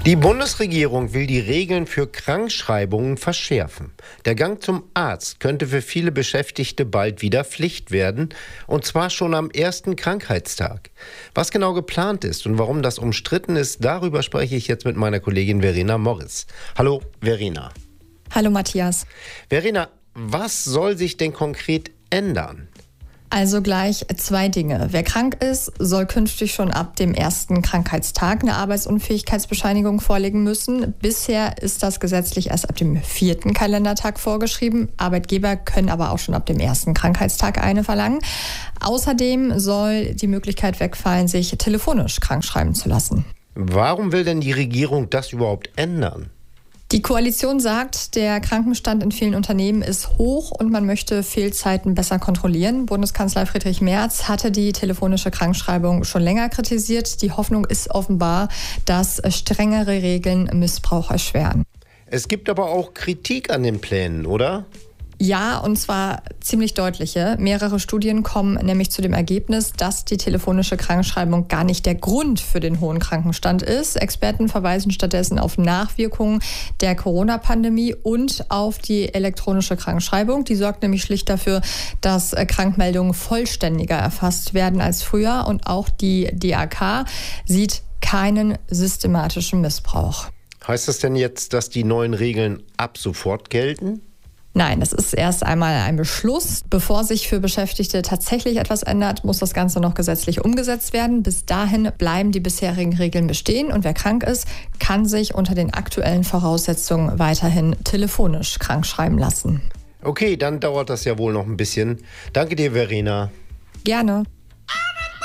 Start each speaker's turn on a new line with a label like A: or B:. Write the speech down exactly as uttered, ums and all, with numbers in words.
A: Die Bundesregierung will die Regeln für Krankschreibungen verschärfen. Der Gang zum Arzt könnte für viele Beschäftigte bald wieder Pflicht werden, und zwar schon am ersten Krankheitstag. Was genau geplant ist und warum das umstritten ist, darüber spreche ich jetzt mit meiner Kollegin Verena Morris. Hallo Verena.
B: Hallo Matthias.
A: Verena, was soll sich denn konkret ändern?
B: Also gleich zwei Dinge. Wer krank ist, soll künftig schon ab dem ersten Krankheitstag eine Arbeitsunfähigkeitsbescheinigung vorlegen müssen. Bisher ist das gesetzlich erst ab dem vierten Kalendertag vorgeschrieben. Arbeitgeber können aber auch schon ab dem ersten Krankheitstag eine verlangen. Außerdem soll die Möglichkeit wegfallen, sich telefonisch krankschreiben zu lassen.
A: Warum will denn die Regierung das überhaupt ändern?
B: Die Koalition sagt, der Krankenstand in vielen Unternehmen ist hoch und man möchte Fehlzeiten besser kontrollieren. Bundeskanzler Friedrich Merz hatte die telefonische Krankschreibung schon länger kritisiert. Die Hoffnung ist offenbar, dass strengere Regeln Missbrauch erschweren.
A: Es gibt aber auch Kritik an den Plänen, oder?
B: Ja, und zwar ziemlich deutliche. Mehrere Studien kommen nämlich zu dem Ergebnis, dass die telefonische Krankschreibung gar nicht der Grund für den hohen Krankenstand ist. Experten verweisen stattdessen auf Nachwirkungen der Corona-Pandemie und auf die elektronische Krankschreibung. Die sorgt nämlich schlicht dafür, dass Krankmeldungen vollständiger erfasst werden als früher. Und auch die D A K sieht keinen systematischen Missbrauch.
A: Heißt das denn jetzt, dass die neuen Regeln ab sofort gelten?
B: Nein, das ist erst einmal ein Beschluss. Bevor sich für Beschäftigte tatsächlich etwas ändert, muss das Ganze noch gesetzlich umgesetzt werden. Bis dahin bleiben die bisherigen Regeln bestehen und wer krank ist, kann sich unter den aktuellen Voraussetzungen weiterhin telefonisch krankschreiben lassen.
A: Okay, dann dauert das ja wohl noch ein bisschen. Danke dir, Verena.
B: Gerne.